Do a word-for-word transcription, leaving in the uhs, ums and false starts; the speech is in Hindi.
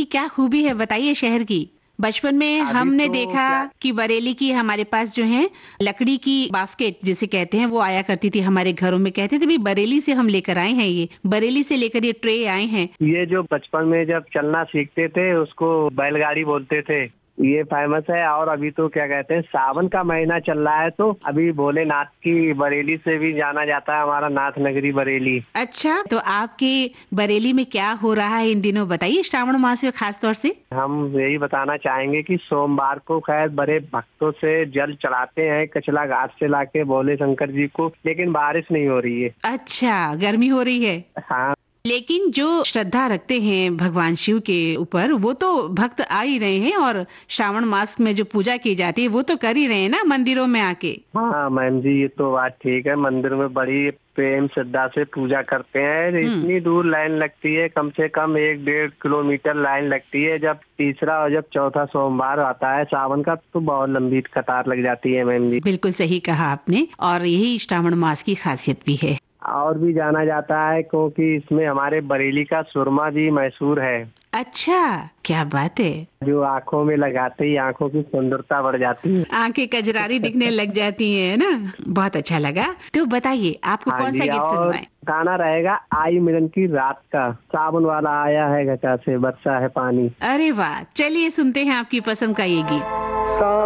की क्या खूबी है, बताइए शहर की। बचपन में हमने तो देखा क्या कि बरेली की हमारे पास जो है लकड़ी की बास्केट जिसे कहते हैं वो आया करती थी हमारे घरों में। कहते थे भी बरेली से हम लेकर आए हैं, ये बरेली से लेकर ये ट्रे आए हैं। ये जो बचपन में जब चलना सीखते थे उसको बैलगाड़ी बोलते थे, ये फेमस है। और अभी तो क्या कहते हैं, सावन का महीना चल रहा है तो अभी भोलेनाथ की बरेली से भी जाना जाता है हमारा नाथ नगरी बरेली। अच्छा, तो आपके बरेली में क्या हो रहा है इन दिनों, बताइए श्रावण मास में खास तौर से। हम यही बताना चाहेंगे कि सोमवार को खैर बड़े भक्तों से जल चढ़ाते हैं कचला घाट से लाके भोले शंकर जी को, लेकिन बारिश नहीं हो रही है। अच्छा, गर्मी हो रही है। हाँ। लेकिन जो श्रद्धा रखते हैं भगवान शिव के ऊपर वो तो भक्त आ ही रहे हैं, और श्रावण मास में जो पूजा की जाती है वो तो कर ही रहे हैं ना मंदिरों में आके। हाँ मैम जी, ये तो बात ठीक है। मंदिर में बड़ी प्रेम श्रद्धा से पूजा करते हैं। हम्म। इतनी दूर लाइन लगती है, कम से कम एक डेढ़ किलोमीटर लाइन लगती है। जब तीसरा और जब चौथा सोमवार आता है सावन का तो बहुत लंबी कतार लग जाती है मैम जी। बिल्कुल सही कहा आपने, और यही श्रावण मास की खासियत भी है। और भी जाना जाता है क्योंकि इसमें हमारे बरेली का सुरमा भी मशहूर है। अच्छा, क्या बात है। जो आंखों में लगाते ही आंखों की सुंदरता बढ़ जाती है। आंखें कजरारी दिखने लग जाती हैं, है ना। बहुत अच्छा लगा। तो बताइए आपको हाँ कौन सा जी। गीत और सुनवाएं। गाना रहेगा आई मिलन की रात का, सावन वाला आया है घटा से बरसा है पानी। अरे वाह, चलिए सुनते हैं आपकी पसंद का ये गीत।